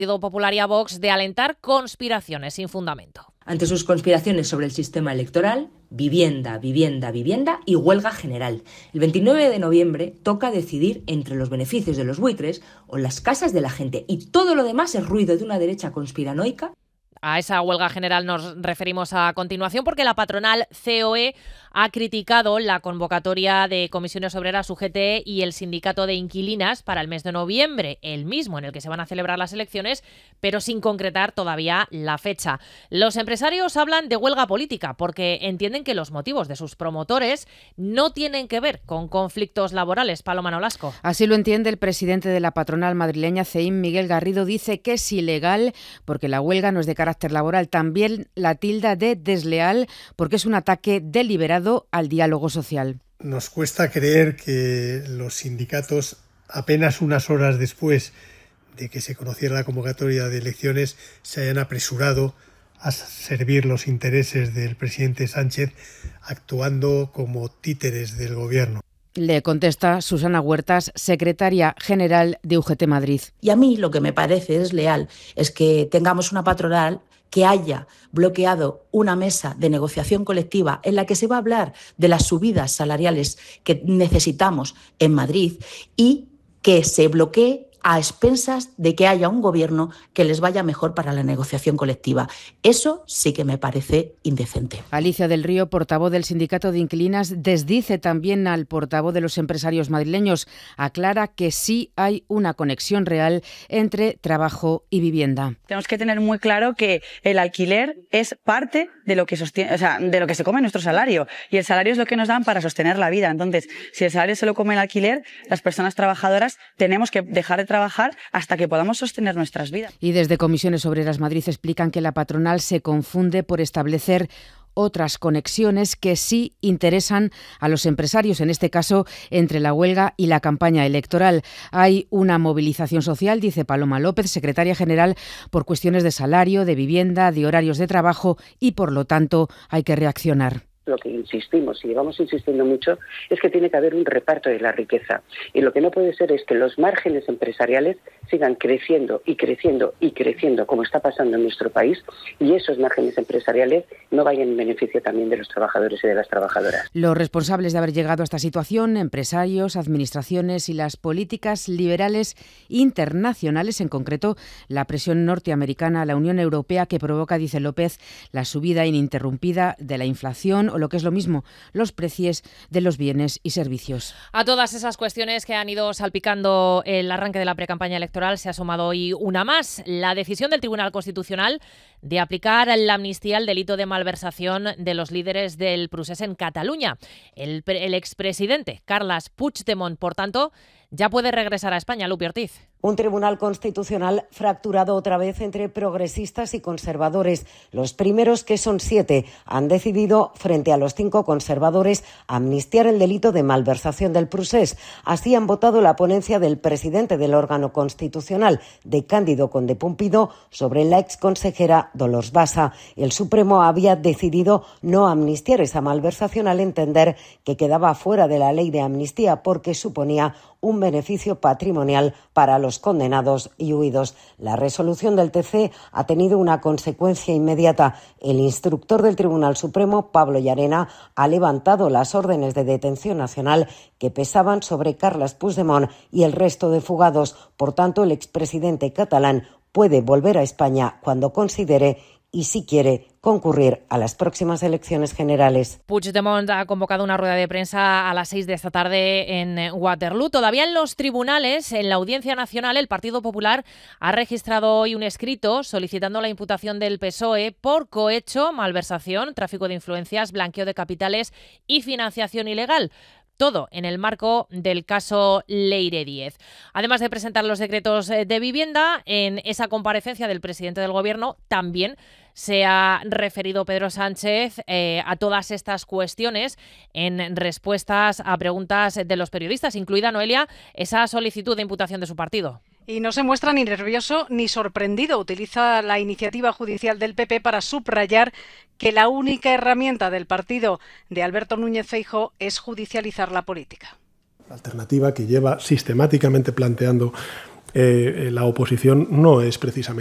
Partido Popular y a Vox de alentar conspiraciones sin fundamento. Ante sus conspiraciones sobre el sistema electoral, vivienda, vivienda, vivienda y huelga general. El 29 de noviembre toca decidir entre los beneficios de los buitres o las casas de la gente, y todo lo demás es ruido de una derecha conspiranoica. A esa huelga general nos referimos a continuación porque la patronal COE ha criticado la convocatoria de comisiones obreras UGT y el sindicato de inquilinas para el mes de noviembre, el mismo en el que se van a celebrar las elecciones, pero sin concretar todavía la fecha. Los empresarios hablan de huelga política porque entienden que los motivos de sus promotores no tienen que ver con conflictos laborales. Paloma Nolasco. Así lo entiende el presidente de la patronal madrileña CEIM, Miguel Garrido. Dice que es ilegal porque la huelga no es de carácter laboral. También la tilda de desleal porque es un ataque deliberado al diálogo social. Nos cuesta creer que los sindicatos, apenas unas horas después de que se conociera la convocatoria de elecciones, se hayan apresurado a servir los intereses del presidente Sánchez, actuando como títeres del gobierno. Le contesta Susana Huertas, secretaria general de UGT Madrid. Y a mí lo que me parece desleal es que tengamos una patronal que haya bloqueado una mesa de negociación colectiva en la que se va a hablar de las subidas salariales que necesitamos en Madrid y que se bloquee a expensas de que haya un gobierno que les vaya mejor para la negociación colectiva. Eso sí que me parece indecente. Alicia del Río, portavoz del sindicato de inquilinas, desdice también al portavoz de los empresarios madrileños. Aclara que sí hay una conexión real entre trabajo y vivienda. Tenemos que tener muy claro que el alquiler es parte de lo que sostiene, de lo que se come nuestro salario, y el salario es lo que nos dan para sostener la vida. Entonces, si el salario se lo come el alquiler, las personas trabajadoras tenemos que dejar de trabajar hasta que podamos sostener nuestras vidas. Y desde Comisiones Obreras Madrid explican que la patronal se confunde por establecer otras conexiones que sí interesan a los empresarios, en este caso entre la huelga y la campaña electoral. Hay una movilización social, dice Paloma López, secretaria general, por cuestiones de salario, de vivienda, de horarios de trabajo, y por lo tanto hay que reaccionar. Lo que insistimos y llevamos insistiendo mucho es que tiene que haber un reparto de la riqueza, y lo que no puede ser es que los márgenes empresariales sigan creciendo y creciendo y creciendo como está pasando en nuestro país, y esos márgenes empresariales no vayan en beneficio también de los trabajadores y de las trabajadoras. Los responsables de haber llegado a esta situación, empresarios, administraciones y las políticas liberales internacionales, en concreto la presión norteamericana a la Unión Europea que provoca, dice López, la subida ininterrumpida de la inflación o, lo que es lo mismo, los precios de los bienes y servicios. A todas esas cuestiones que han ido salpicando el arranque de la precampaña electoral se ha sumado hoy una más: la decisión del Tribunal Constitucional de aplicar la amnistía al delito de malversación de los líderes del procés en Cataluña. El expresidente Carles Puigdemont, por tanto, ya puede regresar a España. Lupi Ortiz. Un tribunal constitucional fracturado otra vez entre progresistas y conservadores. Los primeros, que son 7, han decidido, frente a los 5 conservadores, amnistiar el delito de malversación del procés. Así han votado la ponencia del presidente del órgano constitucional, de Cándido Conde Pumpido, sobre la exconsejera Dolors Bassa. El Supremo había decidido no amnistiar esa malversación al entender que quedaba fuera de la ley de amnistía porque suponía un beneficio patrimonial para los condenados y huidos. La resolución del TC ha tenido una consecuencia inmediata. El instructor del Tribunal Supremo, Pablo Llarena, ha levantado las órdenes de detención nacional que pesaban sobre Carles Puigdemont y el resto de fugados. Por tanto, el expresidente catalán puede volver a España cuando considere y, si quiere, concurrir a las próximas elecciones generales. Puigdemont ha convocado una rueda de prensa a las 6 de esta tarde en Waterloo. Todavía en los tribunales, en la Audiencia Nacional, el Partido Popular ha registrado hoy un escrito solicitando la imputación del PSOE por cohecho, malversación, tráfico de influencias, blanqueo de capitales y financiación ilegal. Todo en el marco del caso Leire Díez. Además de presentar los decretos de vivienda, en esa comparecencia del presidente del Gobierno también se ha referido Pedro Sánchez a todas estas cuestiones en respuestas a preguntas de los periodistas, incluida, Noelia, esa solicitud de imputación de su partido. Y no se muestra ni nervioso ni sorprendido. Utiliza la iniciativa judicial del PP para subrayar que la única herramienta del partido de Alberto Núñez Feijóo es judicializar la política. La alternativa que lleva sistemáticamente planteando la oposición no es precisamente